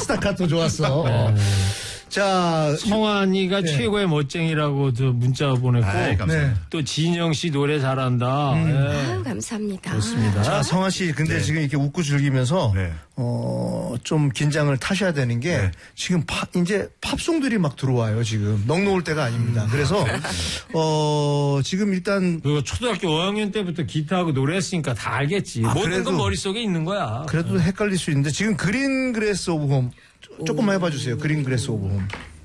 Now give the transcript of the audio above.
스타카토 좋았어. 자, 성환이가 네. 최고의 멋쟁이라고 저 문자 보냈고 감사합니다. 네. 또 진영 씨 노래 잘한다. 아유, 감사합니다. 좋습니다. 자, 성환 씨, 근데 지금 이렇게 웃고 즐기면서, 네. 좀 긴장을 타셔야 되는 게, 네. 지금 이제 팝송들이 막 들어와요, 지금. 넋 놓을 때가 아닙니다. 그래서, 지금 일단, 그리고 초등학교 5학년 때부터 기타하고 노래했으니까 다 알겠지. 모든 그래도- 건 머릿속에 있는 거야. 그래도 헷갈릴 수 있는데, 지금 그린 그레스 오브 홈, 조금만 해봐 주세요. 그린 그레스 오브 홈.